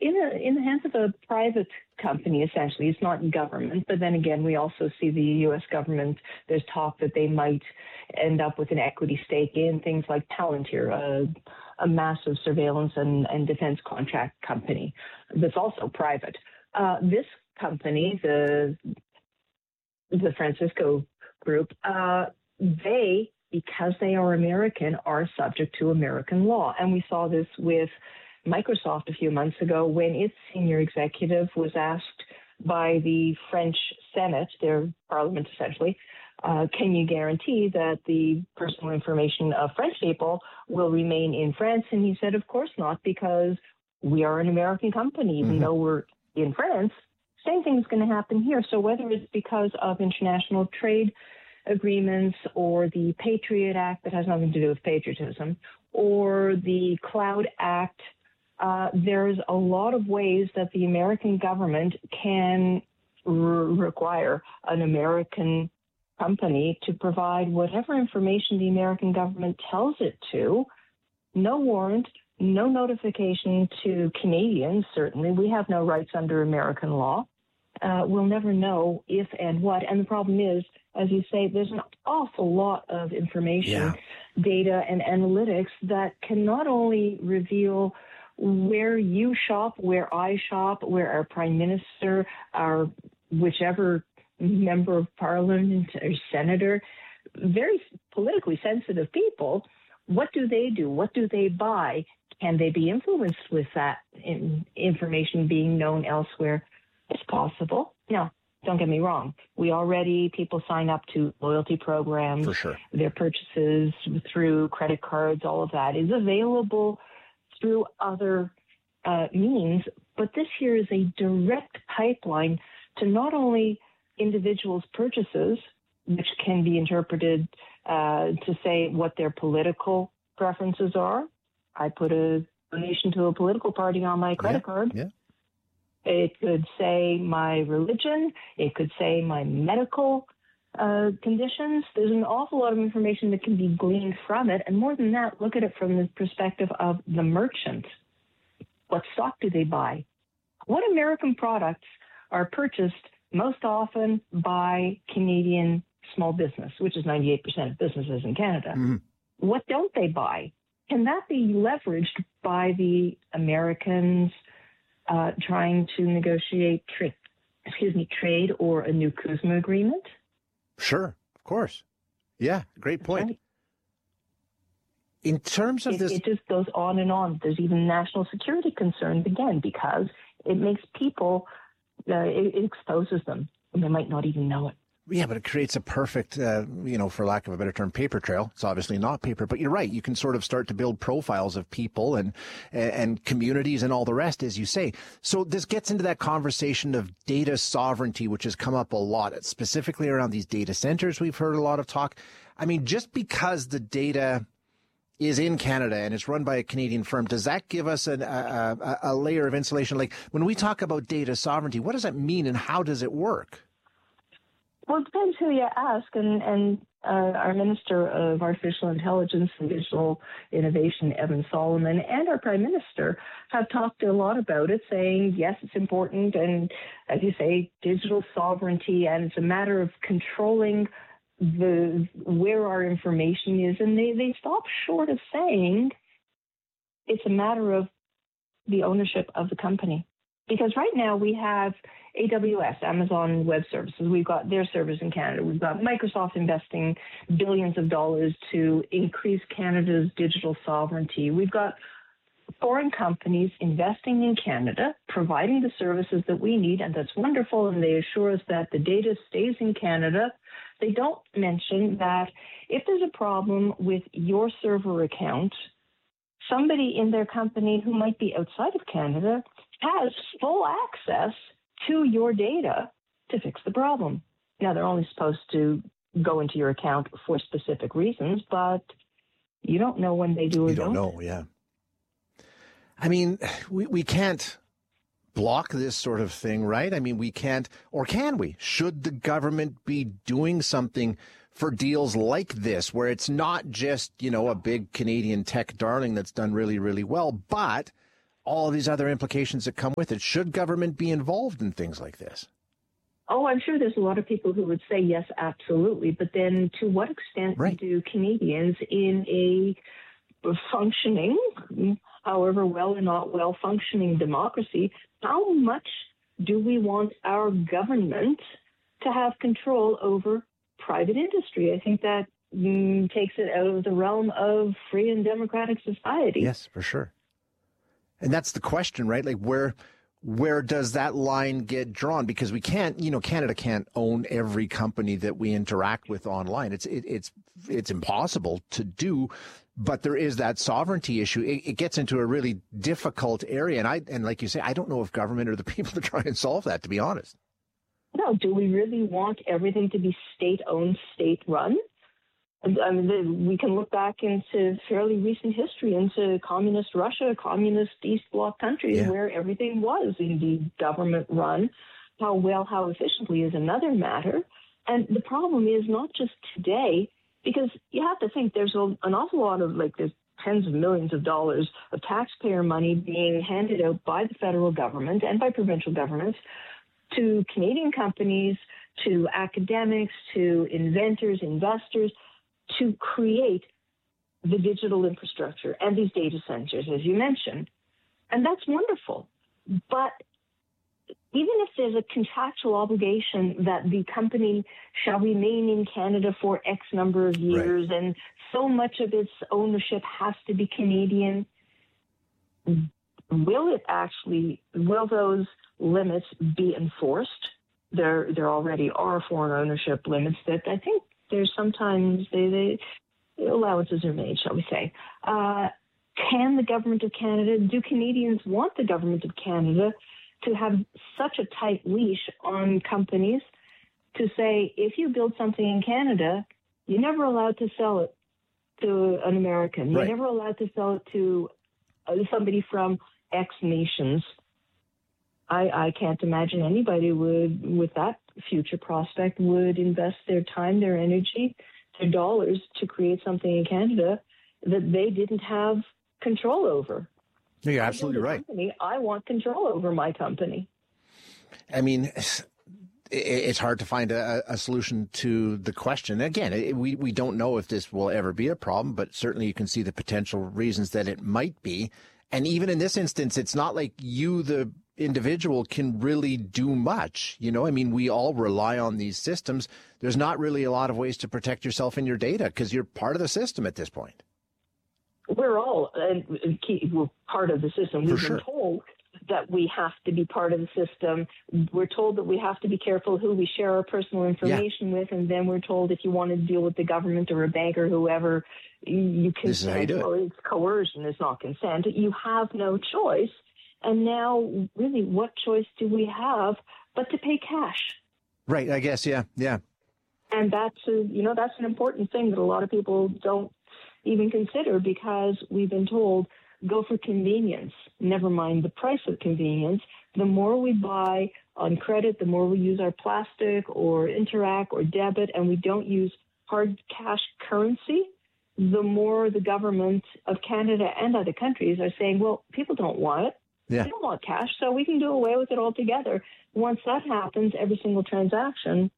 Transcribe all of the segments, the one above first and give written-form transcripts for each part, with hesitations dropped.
in the hands of a private company, essentially. It's not government, but then again, we also see the U.S. government. There's talk that they might end up with an equity stake in things like Palantir, a massive surveillance and defense contract company that's also private. This company, the Francisco Group, they, because they are American, are subject to American law. And we saw this with Microsoft a few months ago when its senior executive was asked by the French Senate, their parliament essentially, can you guarantee that the personal information of French people will remain in France? And he said, of course not, because we are an American company. Even though we're in France, same thing is going to happen here. So whether it's because of international trade agreements or the Patriot Act that has nothing to do with patriotism, or the Cloud Act, there's a lot of ways that the American government can require an American company to provide whatever information the American government tells it to. No warrant, no notification to Canadians, certainly. We have no rights under American law. We'll never know if and what. And the problem is, as you say, there's an awful lot of information, data, and analytics that can not only reveal where you shop, where I shop, where our prime minister, our whichever member of parliament or senator, very politically sensitive people, what do they do? What do they buy? Can they be influenced with that information being known elsewhere? It's possible. Now, don't get me wrong. People sign up to loyalty programs. For sure. Their purchases through credit cards, all of that is available through other means. But this here is a direct pipeline to not only individuals' purchases, which can be interpreted to say what their political preferences are. I put a donation to a political party on my credit card. Yeah. It could say my religion. It could say my medical conditions. There's an awful lot of information that can be gleaned from it. And more than that, look at it from the perspective of the merchant. What stock do they buy? What American products are purchased most often by Canadian small business, which is 98% of businesses in Canada? What don't they buy? Can that be leveraged by the Americans trying to negotiate trade or a new CUSMA agreement? Sure, of course. Yeah, great point. Right. In terms of this... It just goes on and on. There's even national security concerns, again, because it makes people, it exposes them, and they might not even know it. Yeah, but it creates a perfect, for lack of a better term, paper trail. It's obviously not paper, but you're right. You can sort of start to build profiles of people and communities and all the rest, as you say. So this gets into that conversation of data sovereignty, which has come up a lot, specifically around these data centers. We've heard a lot of talk. I mean, just because the data is in Canada and it's run by a Canadian firm, does that give us a layer of insulation? Like when we talk about data sovereignty, what does that mean and how does it work? Well, it depends who you ask, and our Minister of Artificial Intelligence and Digital Innovation, Evan Solomon, and our Prime Minister have talked a lot about it, saying, yes, it's important, and as you say, digital sovereignty, and it's a matter of controlling where our information is, and they stop short of saying it's a matter of the ownership of the company. Because right now we have AWS, Amazon Web Services. We've got their servers in Canada. We've got Microsoft investing billions of dollars to increase Canada's digital sovereignty. We've got foreign companies investing in Canada, providing the services that we need, and that's wonderful, and they assure us that the data stays in Canada. They don't mention that if there's a problem with your server account, somebody in their company who might be outside of Canada has full access to your data to fix the problem. Now, they're only supposed to go into your account for specific reasons, but you don't know when they do or don't. You don't know, yeah. I mean, we can't block this sort of thing, right? I mean, we can't, or can we? Should the government be doing something for deals like this, where it's not just, a big Canadian tech darling that's done really, really well, but all of these other implications that come with it. Should government be involved in things like this? Oh, I'm sure there's a lot of people who would say yes, absolutely. But then to what extent do Canadians in a functioning, however well or not well functioning democracy, how much do we want our government to have control over private industry? I think that takes it out of the realm of free and democratic society. Yes, for sure. And that's the question, right? Like where does that line get drawn? Because we can't, Canada can't own every company that we interact with online. It's impossible to do, but there is that sovereignty issue. It gets into a really difficult area. And like you say, I don't know if government are the people to try and solve that, to be honest. No, do we really want everything to be state-owned, state-run? I mean, we can look back into fairly recent history, into communist Russia, communist East Bloc countries, where everything was indeed government-run. How well, how efficiently is another matter. And the problem is not just today, because you have to think there's an awful lot of, there's tens of millions of dollars of taxpayer money being handed out by the federal government and by provincial governments to Canadian companies, to academics, to inventors, investors, to create the digital infrastructure and these data centers, as you mentioned. And that's wonderful. But even if there's a contractual obligation that the company shall remain in Canada for X number of years, and so much of its ownership has to be Canadian, will those limits be enforced? There already are foreign ownership limits that I think there's sometimes allowances are made, shall we say. Can the government of Canada, do Canadians want the government of Canada to have such a tight leash on companies to say, if you build something in Canada, you're never allowed to sell it to an American. You're never allowed to sell it to somebody from X nations. I can't imagine anybody with that future prospect, would invest their time, their energy, their dollars to create something in Canada that they didn't have control over. You're absolutely right. I want control over my company. I mean, it's hard to find a solution to the question. Again, we don't know if this will ever be a problem, but certainly you can see the potential reasons that it might be. And even in this instance, it's not like you, the individual, can really do much. I mean, we all rely on these systems. There's not really a lot of ways to protect yourself and your data because you're part of the system at this point. We're all we're part of the system. We've been told that we have to be part of the system. We're told that we have to be careful who we share our personal information with, and then we're told if you want to deal with the government or a bank or whoever, you consent. This is how you do it. Well, it's coercion, it's not consent. You have no choice. And now, really, what choice do we have but to pay cash? Right, I guess, yeah. And that's an important thing that a lot of people don't even consider, because we've been told, go for convenience, never mind the price of convenience. The more we buy on credit, the more we use our plastic or Interac or debit, and we don't use hard cash currency, the more the government of Canada and other countries are saying, well, people don't want it. Yeah. They don't want cash, so we can do away with it altogether. Once that happens, every single transaction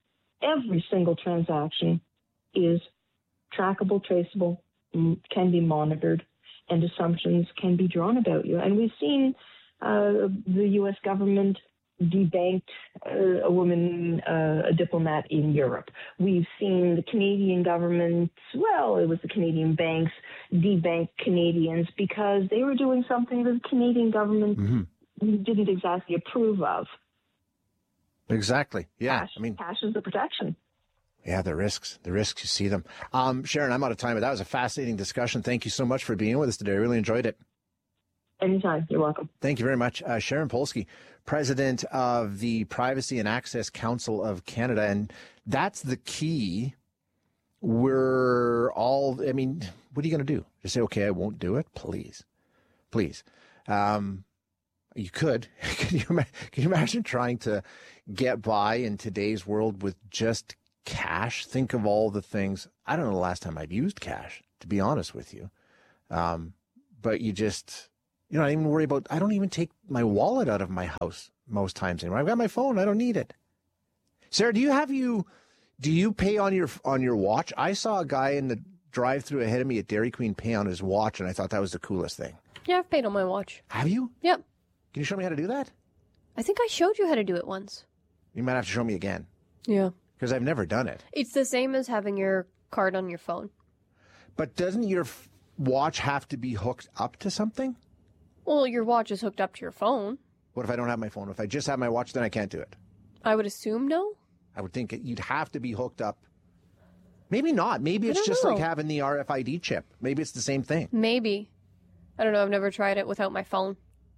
is trackable, traceable, can be monitored, and assumptions can be drawn about you. And we've seen the U.S. government debanked a woman, a diplomat in Europe. We've seen the Canadian government, it was the Canadian banks, debank Canadians because they were doing something that the Canadian government didn't exactly approve of. Exactly. Yeah. Cash is the protection. Yeah, the risks, you see them. Sharon, I'm out of time, but that was a fascinating discussion. Thank you so much for being with us today. I really enjoyed it. Anytime. You're welcome. Thank you very much. Sharon Polsky, president of the Privacy and Access Council of Canada. And that's the key. What are you going to do? Just say, okay, I won't do it? Please. You could. Can you imagine trying to get by in today's world with just cash? Think of all the things. I don't know the last time I've used cash, to be honest with you. But You know, I don't even worry about, I don't even take my wallet out of my house most times anymore. I've got my phone. I don't need it. Sarah, do you pay on your watch? I saw a guy in the drive-thru ahead of me at Dairy Queen pay on his watch, and I thought that was the coolest thing. Yeah, I've paid on my watch. Have you? Yep. Can you show me how to do that? I think I showed you how to do it once. You might have to show me again. Yeah. Because I've never done it. It's the same as having your card on your phone. But doesn't your watch have to be hooked up to something? Well, your watch is hooked up to your phone. What if I don't have my phone? If I just have my watch, then I can't do it. I would assume no. I would think you'd have to be hooked up. Maybe not. Maybe it's just like having the RFID chip. Maybe it's the same thing. Maybe. I don't know. I've never tried it without my phone.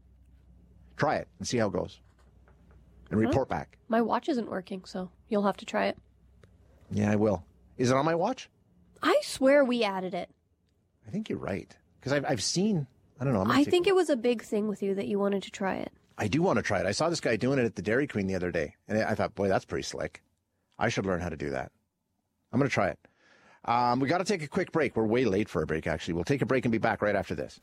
Try it and see how it goes. And report back. My watch isn't working, so you'll have to try it. Yeah, I will. Is it on my watch? I swear we added it. I think you're right. Because I've seen, I don't know. I think it was a big thing with you that you wanted to try it. I do want to try it. I saw this guy doing it at the Dairy Queen the other day. And I thought, boy, that's pretty slick. I should learn how to do that. I'm going to try it. We got to take a quick break. We're way late for a break, actually. We'll take a break and be back right after this.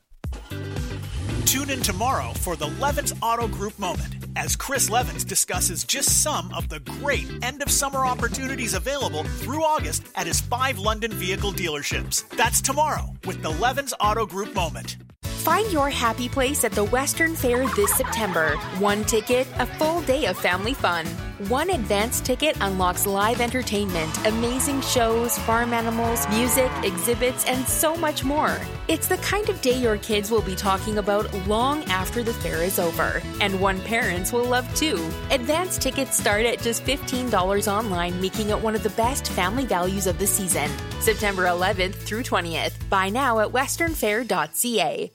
Tune in tomorrow for the Levins Auto Group Moment as Chris Levins discusses just some of the great end-of-summer opportunities available through August at his 5 London vehicle dealerships. That's tomorrow with the Levins Auto Group Moment. Find your happy place at the Western Fair this September. 1 ticket, a full day of family fun. 1 advance ticket unlocks live entertainment, amazing shows, farm animals, music, exhibits, and so much more. It's the kind of day your kids will be talking about long after the fair is over. And one parents will love too. Advance tickets start at just $15 online, making it one of the best family values of the season. September 11th through 20th. Buy now at westernfair.ca.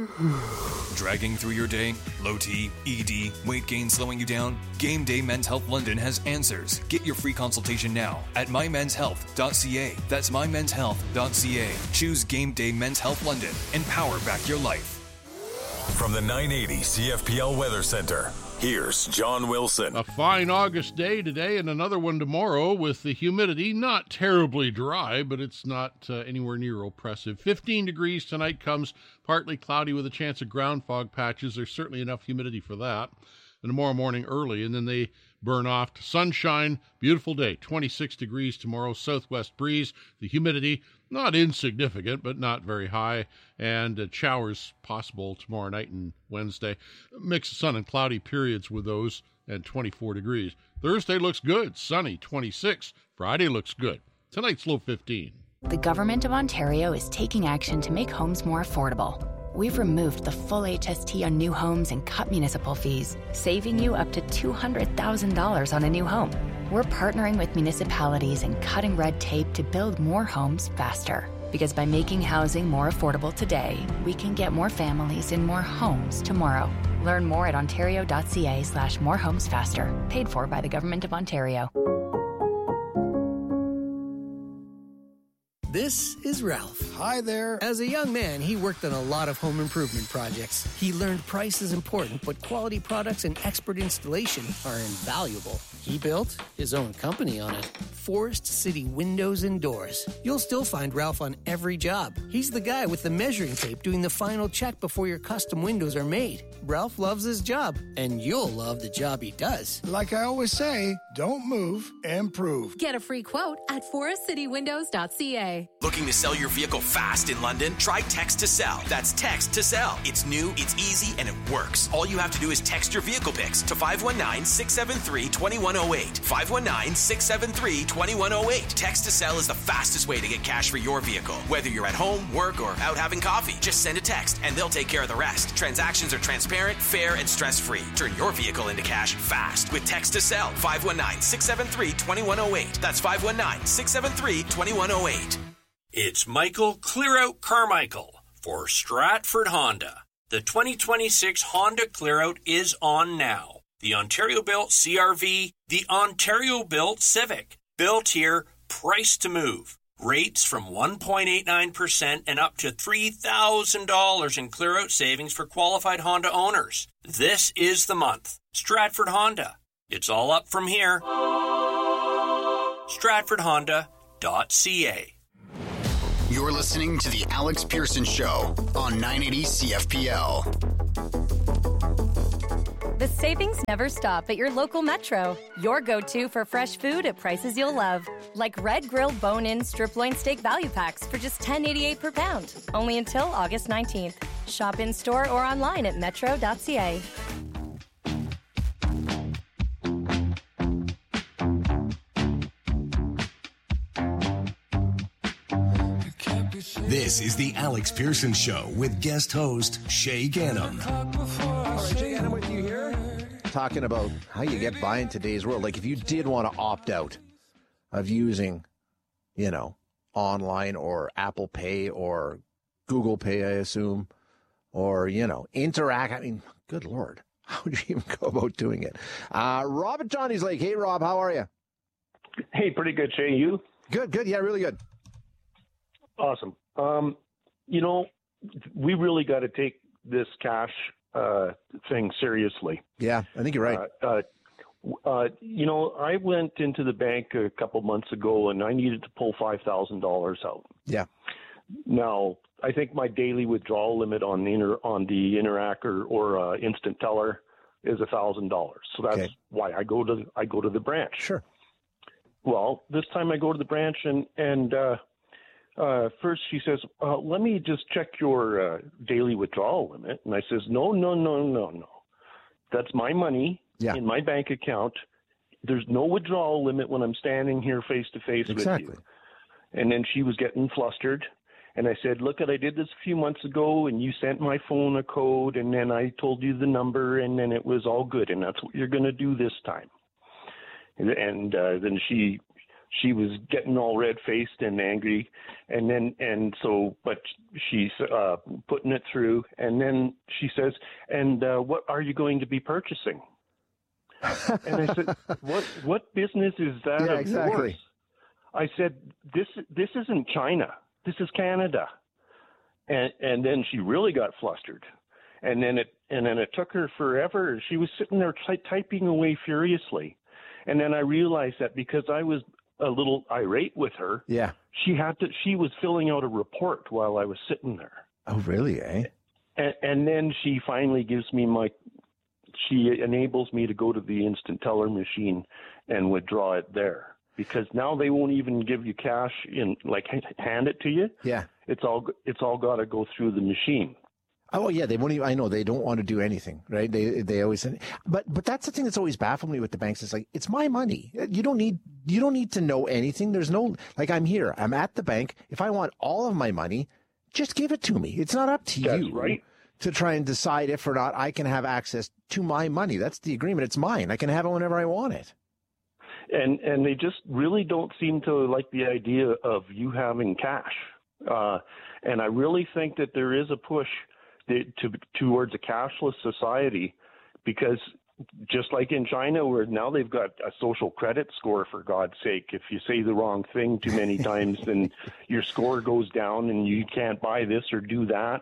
Dragging through your day? Low T, ED, weight gain slowing you down? Game Day Men's Health London has answers. Get your free consultation now at mymenshealth.ca. That's mymenshealth.ca. Choose Game Day Men's Health London and power back your life. From the 980 CFPL Weather Center, here's John Wilson. A fine August day today and another one tomorrow with the humidity not terribly dry, but it's not anywhere near oppressive. 15 degrees tonight, comes partly cloudy with a chance of ground fog patches. There's certainly enough humidity for that. And tomorrow morning early, and then they burn off to sunshine. Beautiful day, 26 degrees tomorrow, southwest breeze. The humidity, not insignificant, but not very high. And showers possible tomorrow night and Wednesday. Mix of sun and cloudy periods with those, and 24 degrees. Thursday looks good, sunny, 26. Friday looks good. Tonight's low 15. The Government of Ontario is taking action to make homes more affordable. We've removed the full HST on new homes and cut municipal fees, saving you up to $200,000 on a new home. We're partnering with municipalities and cutting red tape to build more homes faster. Because by making housing more affordable today, we can get more families in more homes tomorrow. Learn more at ontario.ca/morehomesfaster. Paid for by the Government of Ontario. This is Ralph. Hi there. As a young man, he worked on a lot of home improvement projects. He learned price is important, but quality products and expert installation are invaluable. He built his own company on it. Forest City Windows and Doors. You'll still find Ralph on every job. He's the guy with the measuring tape doing the final check before your custom windows are made. Ralph loves his job, and you'll love the job he does. Like I always say, don't move, improve. Get a free quote at forestcitywindows.ca. Looking to sell your vehicle fast in London? Try Text to Sell. That's Text to Sell. It's new, it's easy, and it works. All you have to do is text your vehicle pics to 519-673-2108. 519-673-2108. Text to Sell is the fastest way to get cash for your vehicle. Whether you're at home, work, or out having coffee, just send a text and they'll take care of the rest. Transactions are transparent, fair, and stress-free. Turn your vehicle into cash fast with Text to Sell. 519-673-2108. That's 519-673-2108. It's Michael Clearout Carmichael for Stratford Honda. The 2026 Honda Clearout is on now. The Ontario-built CR-V, the Ontario-built Civic. Built here, priced to move. Rates from 1.89% and up to $3,000 in clear-out savings for qualified Honda owners. This is the month. Stratford Honda. It's all up from here. StratfordHonda.ca. You're You're listening to The Alex Pearson Show on 980 CFPL. The savings never stop at your local Metro. Your go-to for fresh food at prices you'll love. Like Red Grill bone-in strip loin steak value packs for just $10.88 per pound. Only until August 19th. Shop in-store or online at metro.ca. This is the Alex Pearson Show with guest host Shay Gannon. All right, Shay Gannon with you here. Talking about how you get by in today's world. Like if you did want to opt out of using, online or Apple Pay or Google Pay, I assume, or, Interact. I mean, good Lord, how would you even go about doing it? Rob at Johnny's Lake. Hey, Rob, how are you? Hey, pretty good, Shay. You? Good. Yeah, really good. Awesome. We really got to take this cash thing seriously. Yeah, I think you're right. I went into the bank a couple months ago and I needed to pull $5,000 out. Yeah. Now, I think my daily withdrawal limit on the Interac or Instant Teller is $1,000. So that's why I go to the branch. Sure. Well, this time I go to the branch and first she says, let me just check your daily withdrawal limit. And I says, no. That's my money in my bank account. There's no withdrawal limit when I'm standing here face to face with you. And then she was getting flustered. And I said, look, I did this a few months ago and you sent my phone a code and then I told you the number and then it was all good. And that's what you're going to do this time. And then she was getting all red-faced and angry, but she's putting it through, and then she says, "And what are you going to be purchasing?" And I said, "What business is that of yours?" I said, "This isn't China. This is Canada." And then she really got flustered, and then it took her forever. She was sitting there typing away furiously, and then I realized that because I was a little irate with her. Yeah. She was filling out a report while I was sitting there. Oh, really, eh? And then she finally she enables me to go to the Instant Teller machine and withdraw it there. Because now they won't even give you cash hand it to you. Yeah. It's all got to go through the machine. Oh yeah, they won't even. I know they don't want to do anything, right? They always. But that's the thing that's always baffled me with the banks. It's like it's my money. You don't need to know anything. There's no I'm here. I'm at the bank. If I want all of my money, just give it to me. It's not up to you to try and decide if or not I can have access to my money. That's the agreement. It's mine. I can have it whenever I want it. And they just really don't seem to like the idea of you having cash. And I really think that there is a push towards a cashless society, because just like in China, where now they've got a social credit score, for God's sake. If you say the wrong thing too many times, then your score goes down and you can't buy this or do that.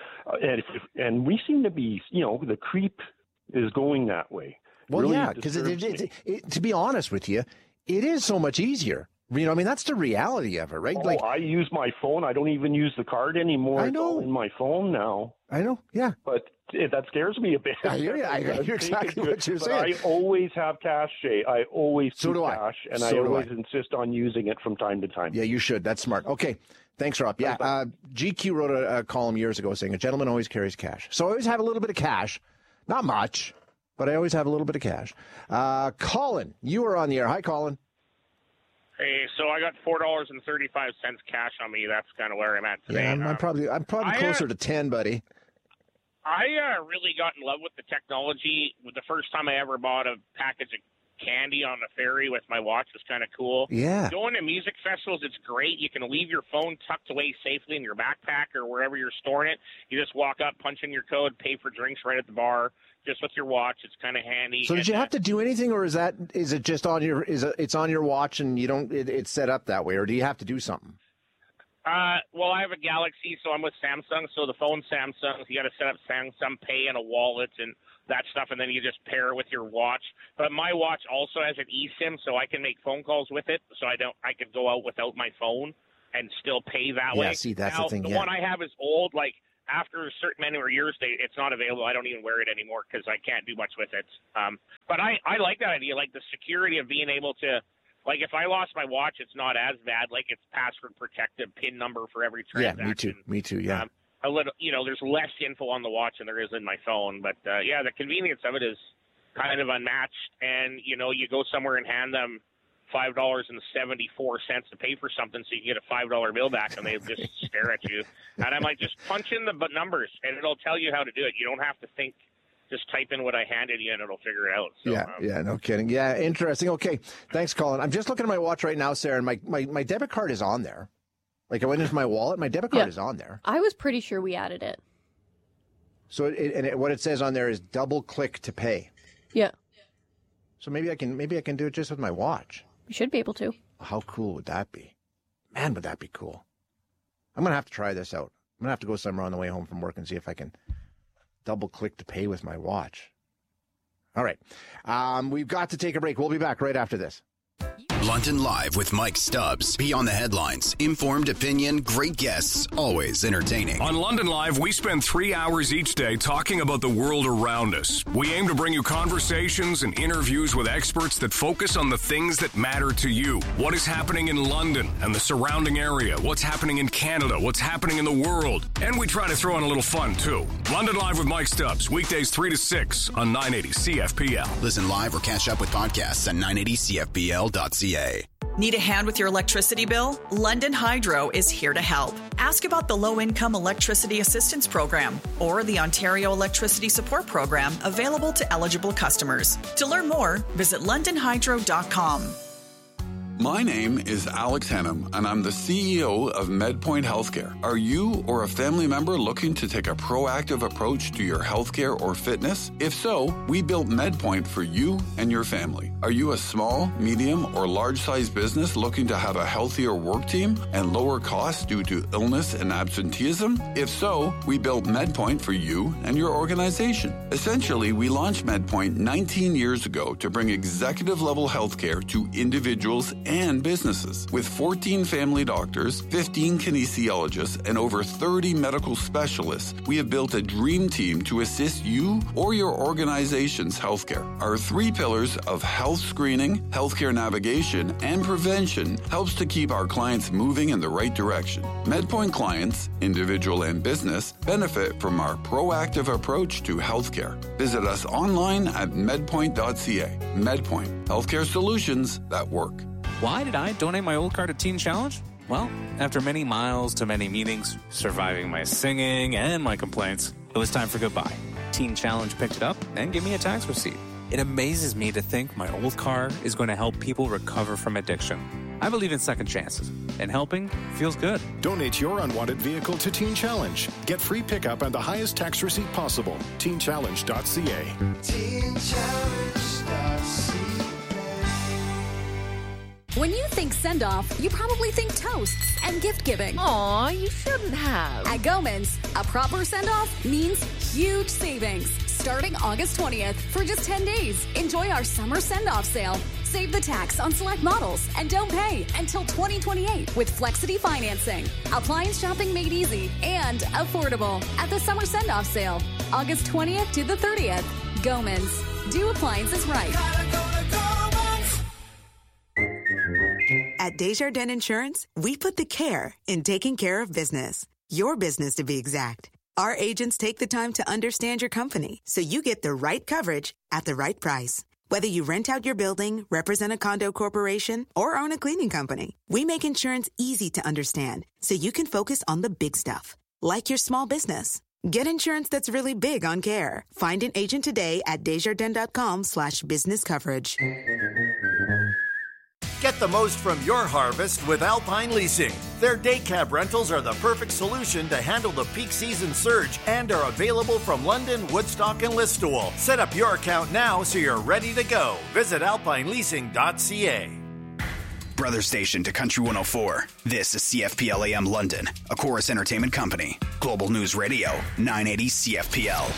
And we seem to be, the creep is going that way. Well, really yeah, because to be honest with you, it is so much easier. That's the reality of it, right? Oh, I use my phone. I don't even use the card anymore. I know. It's all in my phone now. I know, yeah. But that scares me a bit. I hear you. I hear exactly what you're saying. I always have cash, Shay. I always do cash, and I always insist on using it from time to time. Yeah, you should. That's smart. Okay. Thanks, Rob. Yeah, GQ wrote a column years ago saying a gentleman always carries cash. So I always have a little bit of cash. Not much, but I always have a little bit of cash. Colin, you are on the air. Hi, Colin. Hey, so I got $4.35 cash on me. That's kind of where I'm at today. Yeah, I'm probably closer to 10, buddy. I really got in love with the technology. The first time I ever bought a package of candy on the ferry with my watch was kind of cool. Yeah. Going to music festivals, it's great. You can leave your phone tucked away safely in your backpack or wherever you're storing it. You just walk up, punch in your code, pay for drinks right at the bar, just with your watch. It's kind of handy. So did you have to do anything, or is it just on your it's on your watch and you don't it's set up that way, or do you have to do something? Well, I have a Galaxy, so I'm with Samsung. So the phone's Samsung. You got to set up Samsung Pay and a wallet and that stuff, and then you just pair it with your watch. But my watch also has an eSIM, so I can make phone calls with it. So I could go out without my phone. and still pay that Yeah, way. see, that's now, the thing. The Yeah. one I have is old. Like after a certain number of years, it's not available. I don't even wear it anymore because I can't do much with it. But I like that idea, like the security of being able to, like if I lost my watch, it's not as bad. Like it's password protected, PIN number for every transaction. Yeah, me too. Yeah. A little, there's less info on the watch than there is in my phone. But yeah, the convenience of it is kind of unmatched. And you go somewhere and hand them $5.74 to pay for something so you can get a $5 bill back, and they just stare at you. And I'm like, just punch in the numbers, and it'll tell you how to do it. You don't have to think. Just type in what I handed you, and it'll figure it out. So, no kidding. Yeah, interesting. Okay, thanks, Colin. I'm just looking at my watch right now, Sarah, and my debit card is on there. Like I went into my wallet, my debit card is on there. I was pretty sure we added it. So what it says on there is double click to pay. Yeah. So maybe I can do it just with my watch. You should be able to. How cool would that be? Man, would that be cool. I'm going to have to try this out. I'm going to have to go somewhere on the way home from work and see if I can double click to pay with my watch. All right. We've got to take a break. We'll be back right after this. London Live with Mike Stubbs. Beyond the headlines. Informed opinion, great guests, always entertaining. On London Live, we spend 3 hours each day talking about the world around us. We aim to bring you conversations and interviews with experts that focus on the things that matter to you. What is happening in London and the surrounding area? What's happening in Canada? What's happening in the world? And we try to throw in a little fun, too. London Live with Mike Stubbs, weekdays 3 to 6 on 980 CFPL. Listen live or catch up with podcasts at 980CFPL.ca. Need a hand with your electricity bill? London Hydro is here to help. Ask about the Low-Income Electricity Assistance Program or the Ontario Electricity Support Program available to eligible customers. To learn more, visit londonhydro.com. My name is Alex Hannum, and I'm the CEO of MedPoint Healthcare. Are you or a family member looking to take a proactive approach to your healthcare or fitness? If so, we built MedPoint for you and your family. Are you a small, medium, or large-sized business looking to have a healthier work team and lower costs due to illness and absenteeism? If so, we built MedPoint for you and your organization. Essentially, we launched MedPoint 19 years ago to bring executive-level healthcare to individuals and businesses. With 14 family doctors, 15 kinesiologists, and over 30 medical specialists, we have built a dream team to assist you or your organization's healthcare. Our 3 pillars of health screening, healthcare navigation, and prevention helps to keep our clients moving in the right direction. MedPoint clients, individual and business, benefit from our proactive approach to healthcare. Visit us online at medpoint.ca. MedPoint, healthcare solutions that work. Why did I donate my old car to Teen Challenge? Well, after many miles to many meetings, surviving my singing and my complaints, it was time for goodbye. Teen Challenge picked it up and gave me a tax receipt. It amazes me to think my old car is going to help people recover from addiction. I believe in second chances, and helping feels good. Donate your unwanted vehicle to Teen Challenge. Get free pickup and the highest tax receipt possible. TeenChallenge.ca. TeenChallenge.ca. When you think send-off, you probably think toasts and gift-giving. Aw, you shouldn't have. At Gomans, a proper send-off means huge savings. Starting August 20th for just 10 days. Enjoy our summer send-off sale. Save the tax on select models and don't pay until 2028 with Flexity financing. Appliance shopping made easy and affordable at the summer send-off sale. August 20th to the 30th. Gomans. Do appliances right. At Desjardins Insurance, we put the care in taking care of business. Your business, to be exact. Our agents take the time to understand your company so you get the right coverage at the right price. Whether you rent out your building, represent a condo corporation, or own a cleaning company, we make insurance easy to understand so you can focus on the big stuff, like your small business. Get insurance that's really big on care. Find an agent today at Desjardins.com/business coverage. Get the most from your harvest with Alpine Leasing. Their day cab rentals are the perfect solution to handle the peak season surge and are available from London, Woodstock, and Listowel. Set up your account now so you're ready to go. Visit alpineleasing.ca. Brother station to Country 104. This is CFPL AM London, a Chorus Entertainment Company. Global News Radio, 980 CFPL.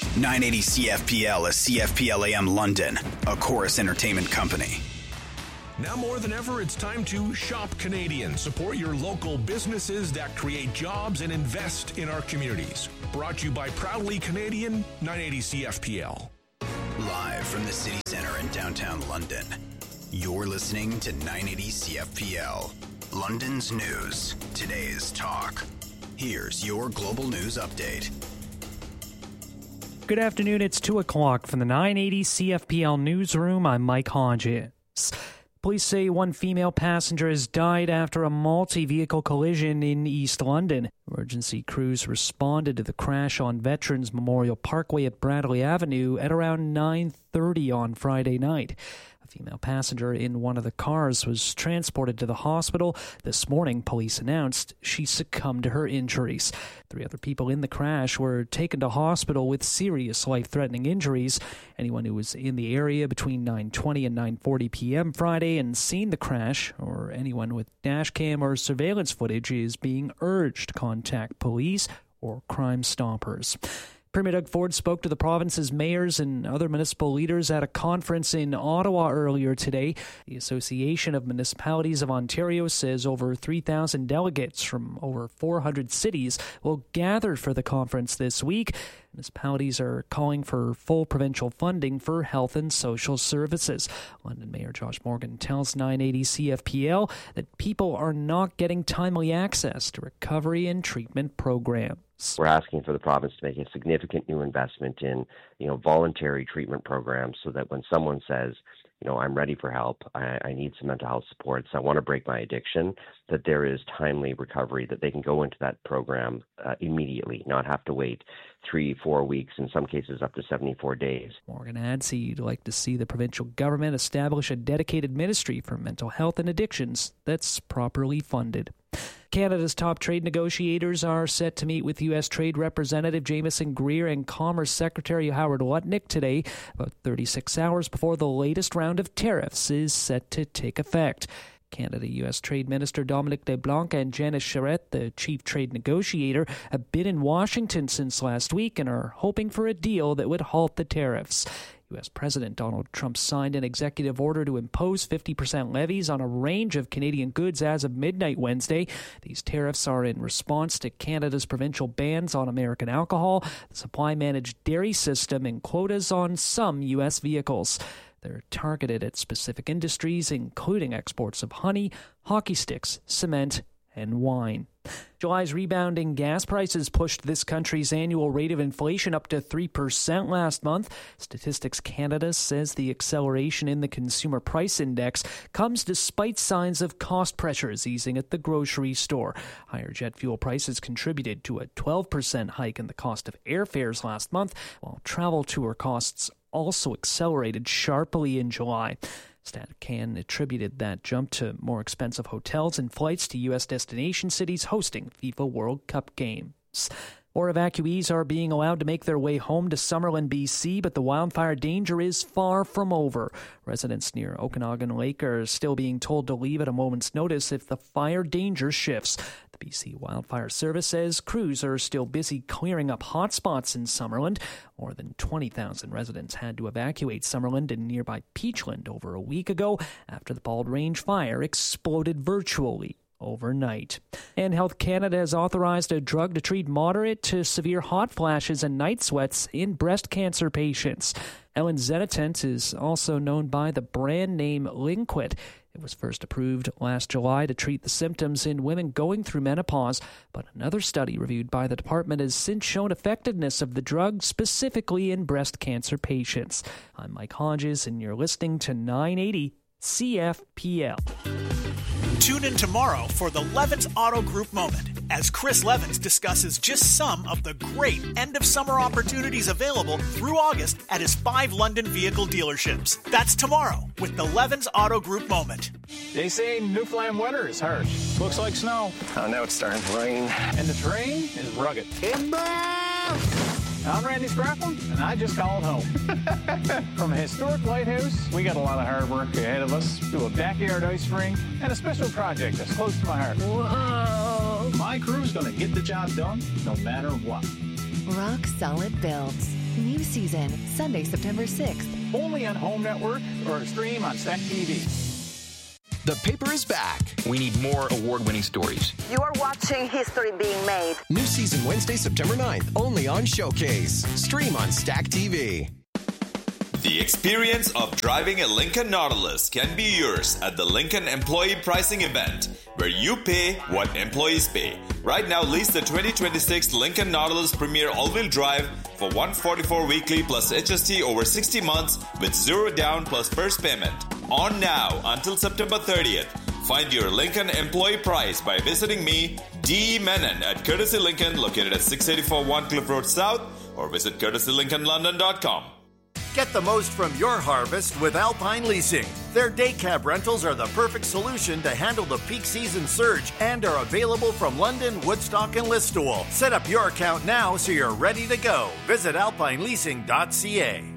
980 CFPL is CFPL AM London, a Chorus Entertainment Company. Now more than ever, it's time to shop Canadian. Support your local businesses that create jobs and invest in our communities. Brought to you by Proudly Canadian, 980 CFPL. Live from the city centre in downtown London, you're listening to 980 CFPL. London's news, today's talk. Here's your global news update. Good afternoon, it's 2 o'clock from the 980 CFPL newsroom. I'm Mike Hodges. Police say one female passenger has died after a multi-vehicle collision in East London. Emergency crews responded to the crash on Veterans Memorial Parkway at Bradley Avenue at around 9:30 on Friday night. A female passenger in one of the cars was transported to the hospital. This morning, police announced she succumbed to her injuries. 3 other people in the crash were taken to hospital with serious life-threatening injuries. Anyone who was in the area between 9:20 and 9:40 p.m. Friday and seen the crash, or anyone with dashcam or surveillance footage, is being urged to contact police or Crime Stoppers. Premier Doug Ford spoke to the province's mayors and other municipal leaders at a conference in Ottawa earlier today. The Association of Municipalities of Ontario says over 3,000 delegates from over 400 cities will gather for the conference this week. Municipalities are calling for full provincial funding for health and social services. London Mayor Josh Morgan tells 980 CFPL that people are not getting timely access to recovery and treatment programs. We're asking for the province to make a significant new investment in, voluntary treatment programs so that when someone says, I'm ready for help, I need some mental health supports, I want to break my addiction, that there is timely recovery, that they can go into that program immediately, not have to wait 3-4 weeks, in some cases up to 74 days. Morgan adds he'd like to see the provincial government establish a dedicated ministry for mental health and addictions that's properly funded. Canada's top trade negotiators are set to meet with U.S. Trade Representative Jameson Greer and Commerce Secretary Howard Lutnick today, about 36 hours before the latest round of tariffs is set to take effect. Canada-U.S. Trade Minister Dominic LeBlanc and Janice Charette, the chief trade negotiator, have been in Washington since last week and are hoping for a deal that would halt the tariffs. U.S. President Donald Trump signed an executive order to impose 50% levies on a range of Canadian goods as of midnight Wednesday. These tariffs are in response to Canada's provincial bans on American alcohol, the supply-managed dairy system, and quotas on some U.S. vehicles. They're targeted at specific industries, including exports of honey, hockey sticks, cement, and wine. July's rebounding gas prices pushed this country's annual rate of inflation up to 3% last month. Statistics Canada says the acceleration in the Consumer Price Index comes despite signs of cost pressures easing at the grocery store. Higher jet fuel prices contributed to a 12% hike in the cost of airfares last month, while travel tour costs also accelerated sharply in July. StatCan attributed that jump to more expensive hotels and flights to U.S. destination cities hosting FIFA World Cup games. More evacuees are being allowed to make their way home to Summerlin, BC, but the wildfire danger is far from over. Residents near Okanagan Lake are still being told to leave at a moment's notice if the fire danger shifts. The BC Wildfire Service says crews are still busy clearing up hotspots in Summerland. More than 20,000 residents had to evacuate Summerland and nearby Peachland over a week ago after the Bald Range fire exploded virtually overnight. And Health Canada has authorized a drug to treat moderate to severe hot flashes and night sweats in breast cancer patients. Elinzanetant is also known by the brand name Linquit. It was first approved last July to treat the symptoms in women going through menopause, but another study reviewed by the department has since shown effectiveness of the drug specifically in breast cancer patients. I'm Mike Hodges, and you're listening to 980 CFPL. Tune in tomorrow for the Levins Auto Group Moment as Chris Levins discusses just some of the great end-of-summer opportunities available through August at his 5 London vehicle dealerships. That's tomorrow with the Levins Auto Group Moment. They say Newfoundland weather is harsh. Looks like snow. Oh, now it's starting to rain. And the terrain is rugged. I'm Randy Spraffel, and I just called home. From a historic lighthouse, we got a lot of hard work ahead of us, to a backyard ice rink, and a special project that's close to my heart. Whoa! My crew's going to get the job done, no matter what. Rock Solid Builds. New season, Sunday, September 6th. Only on Home Network or stream on Stack TV. The paper is back. We need more award-winning stories. You are watching history being made. New season Wednesday, September 9th, only on Showcase. Stream on Stack TV. The experience of driving a Lincoln Nautilus can be yours at the Lincoln Employee Pricing Event, where you pay what employees pay. Right now, lease the 2026 Lincoln Nautilus Premier All-Wheel Drive for $144 weekly plus HST over 60 months with zero down plus first payment. On now until September 30th. Find your Lincoln employee price by visiting me, D. Menon, at Courtesy Lincoln, located at 684 One Cliff Road South, or visit courtesylincolnlondon.com. Get the most from your harvest with Alpine Leasing. Their day cab rentals are the perfect solution to handle the peak season surge and are available from London, Woodstock, and Listowel. Set up your account now so you're ready to go. Visit alpineleasing.ca.